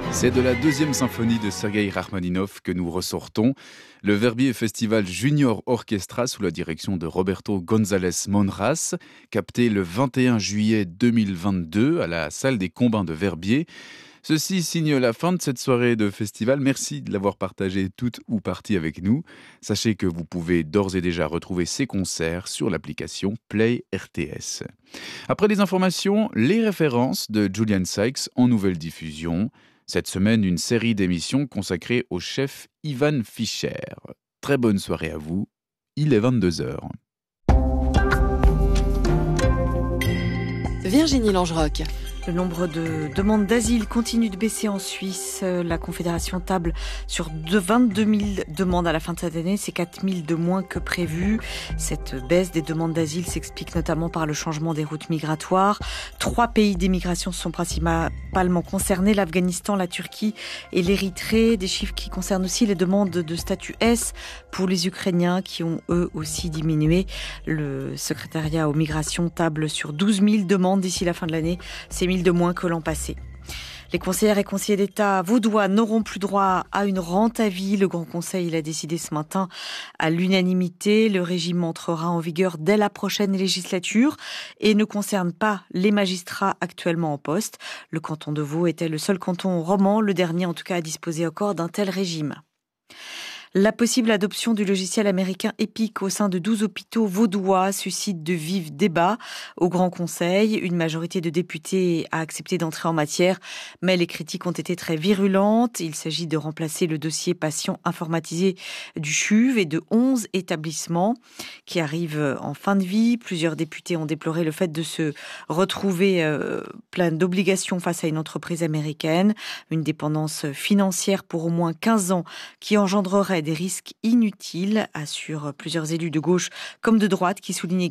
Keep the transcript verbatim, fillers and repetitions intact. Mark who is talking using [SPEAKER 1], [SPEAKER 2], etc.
[SPEAKER 1] C'est de la deuxième symphonie de Sergueï Rachmaninov que nous ressortons. Le Verbier Festival Junior Orchestra sous la direction de Roberto González Monras, capté le vingt et un juillet deux mille vingt-deux à la salle des Combins de Verbier. Ceci signe la fin de cette soirée de festival. Merci de l'avoir partagé toute ou partie avec nous. Sachez que vous pouvez d'ores et déjà retrouver ces concerts sur l'application Play R T S. Après les informations, les références de Julian Sykes en nouvelle diffusion. Cette semaine, une série d'émissions consacrée au chef Ivan Fischer. Très bonne soirée à vous. Il est vingt-deux heures.
[SPEAKER 2] Virginie Langeroc.
[SPEAKER 3] Le nombre de demandes d'asile continue de baisser en Suisse. La Confédération table sur vingt-deux mille demandes à la fin de cette année. C'est quatre mille de moins que prévu. Cette baisse des demandes d'asile s'explique notamment par le changement des routes migratoires. Trois pays d'émigration sont principalement concernés, l'Afghanistan, la Turquie et l'Érythrée. Des chiffres qui concernent aussi les demandes de statut S pour les Ukrainiens qui ont eux aussi diminué. Le secrétariat aux migrations table sur douze mille demandes d'ici la fin de l'année. C'est mille de moins que l'an passé. Les conseillères et conseillers d'État vaudois n'auront plus droit à une rente à vie. Le Grand Conseil l'a décidé ce matin à l'unanimité. Le régime entrera en vigueur dès la prochaine législature et ne concerne pas les magistrats actuellement en poste. Le canton de Vaud était le seul canton roman, le dernier en tout cas à disposer encore d'un tel régime. La possible adoption du logiciel américain Epic au sein de douze hôpitaux vaudois suscite de vifs débats au Grand Conseil. Une majorité de députés a accepté d'entrer en matière, mais les critiques ont été très virulentes. Il s'agit de remplacer le dossier patient informatisé du C H U V et de onze établissements qui arrivent en fin de vie. Plusieurs députés ont déploré le fait de se retrouver euh, plein d'obligations face à une entreprise américaine, une dépendance financière pour au moins quinze ans qui engendrerait des risques inutiles, assurent plusieurs élus de gauche comme de droite qui soulignent